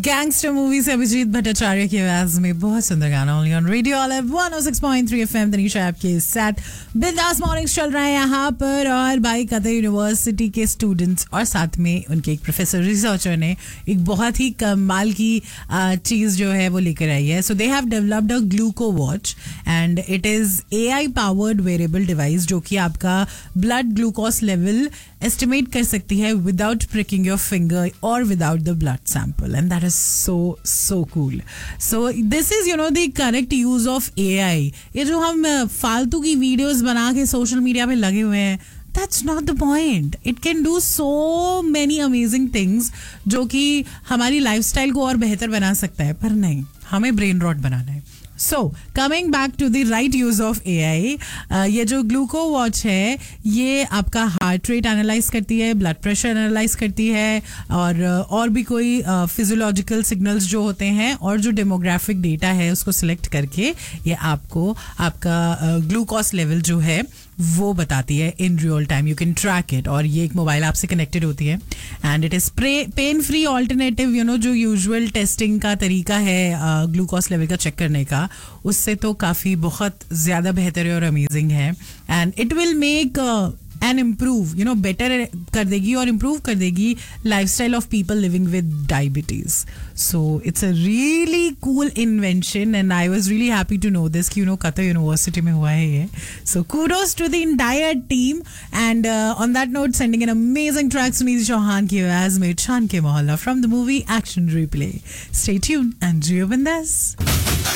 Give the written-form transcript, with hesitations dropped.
Gangster movie से अभिजीत भट्टाचार्य की आवाज में बहुत सुंदर गाना only on radio olive 106.3 FM Tanisha आपके साथ बिंदास मॉर्निंग्स चल रहा है यहाँ पर। और भाई कतर यूनिवर्सिटी के स्टूडेंट्स और साथ में उनके एक प्रोफेसर रिसर्चर ने एक बहुत ही कमाल की चीज जो है वो लेकर आई है। सो they have developed a ग्लूको watch and it is AI powered variable device जो कि आपका ब्लड ग्लूकोज लेवल एस्टिमेट कर सकती है विदाउट प्रिकिंग योर फिंगर और without the blood sample and that is so cool. So this is the correct use of AI. ये जो हम फालतू की वीडियोस बना के सोशल मीडिया पे लगे हुए हैं, that's not the point. It can do so many amazing things जो कि हमारी लाइफस्टाइल को और बेहतर बना सकता है, पर नहीं, हमें ब्रेन रॉट बनाना है। So coming back to the right use of AI, ये जो ग्लूको वॉच है ये आपका हार्ट रेट एनालाइज करती है, ब्लड प्रेशर एनालाइज करती है और भी कोई फिजियोलॉजिकल सिग्नल्स जो होते हैं और जो डेमोग्राफिक डेटा है उसको सिलेक्ट करके ये आपको आपका ग्लूकोज लेवल जो है वो बताती है in real time. You can track it और ये एक मोबाइल ऐप से कनेक्टेड होती है and it is pain free alternative जो यूजुअल टेस्टिंग का तरीका है ग्लूकोज लेवल का चेक करने का, उससे तो काफ़ी बहुत ज़्यादा बेहतर है और अमेजिंग है। And it will make and improve better कर देगी और इम्प्रूव कर देगी lifestyle of people living with diabetes. So it's a really cool invention and I was really happy to know this कि कतर यूनिवर्सिटी में हुआ है ये। So kudos to the entire team and on that note sending an amazing track Suniti Chauhan की आवाज में छान के मोहल्ला from the movie action replay. Stay tuned and जियो बिंदास।